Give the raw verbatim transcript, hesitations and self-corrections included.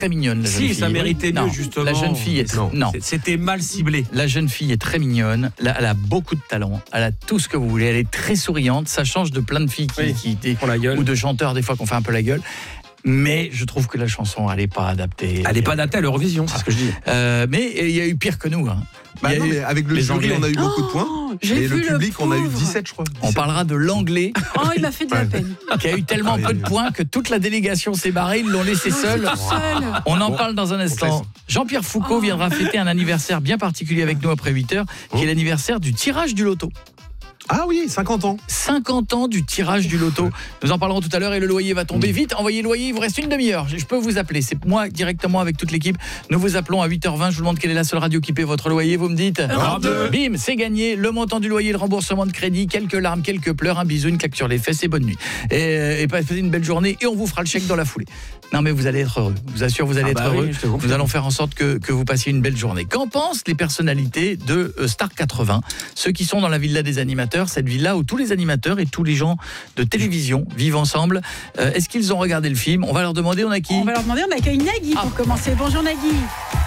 très mignonne. La si, jeune fille. ça méritait non, mieux, justement. La jeune fille est... Non, non. C'était mal ciblé. La jeune fille est très mignonne, elle a beaucoup de talent, elle a tout ce que vous voulez, elle est très souriante, ça change de plein de filles qui, oui, qui, qui font la gueule. Ou de chanteurs des fois qu'on fait un peu la gueule. Mais je trouve que la chanson, elle n'est pas adaptée. Elle n'est pas adaptée à l'Eurovision, c'est ce que je dis. Euh, mais il y a eu pire que nous. Hein. Bah non, eu, mais avec le jury, Anglais. on a eu beaucoup de points. Oh, et le vu public, le on a eu pauvre. dix-sept, je crois. dix-sept. On parlera de l'anglais. Oh, il m'a fait de la peine. Qui a eu tellement Ah, peu oui, de oui. points que toute la délégation s'est barrée, ils l'ont laissé seul. Seul. On en Bon, parle dans un instant. Jean-Pierre Foucault Oh. viendra fêter un anniversaire bien particulier avec nous après huit heures, qui est l'anniversaire du tirage du loto. Ah oui, cinquante ans. cinquante ans du tirage du loto. Nous en parlerons tout à l'heure et le loyer va tomber vite. Envoyez le loyer, il vous reste une demi-heure. Je peux vous appeler. C'est moi directement avec toute l'équipe. Nous vous appelons à huit heures vingt. Je vous demande quelle est la seule radio qui paie votre loyer. Vous me dites Europe deux. Bim, c'est gagné. Le montant du loyer, le remboursement de crédit, quelques larmes, quelques pleurs, un bisou, une claque sur les fesses et bonne nuit. Et, et passez une belle journée et on vous fera le chèque dans la foulée. Non mais vous allez être heureux. Je vous assure, vous allez Ah être bah heureux. oui, je te confirme. Nous allons faire en sorte que, que vous passiez une belle journée. Qu'en pensent les personnalités de euh, Star quatre-vingts, ceux qui sont dans la villa des animateurs, cette villa où tous les animateurs et tous les gens de télévision vivent ensemble. Euh, est-ce qu'ils ont regardé le film? On va leur demander, on a qui? On va leur demander, on accueille Nagui Ah. pour commencer. Bonjour Nagui.